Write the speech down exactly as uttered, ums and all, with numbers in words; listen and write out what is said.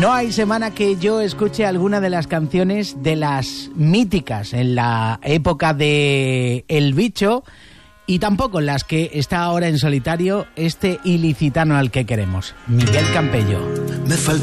No hay semana que yo escuche alguna de las canciones de las míticas en la época de El Bicho y tampoco en las que está ahora en solitario este ilicitano al que queremos, Miguel Campello. Me falta